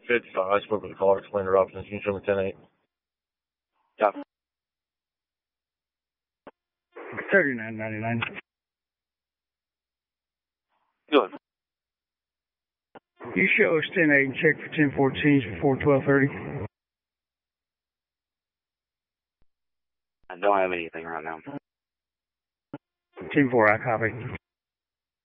Fitz, I spoke with the caller, Explainer Robinson. Can you show me 10-8? Yeah. 39.99. Good. You show us 10-8 and check for 10-14s before 12:30. I don't have anything right now. 10-4, I copy.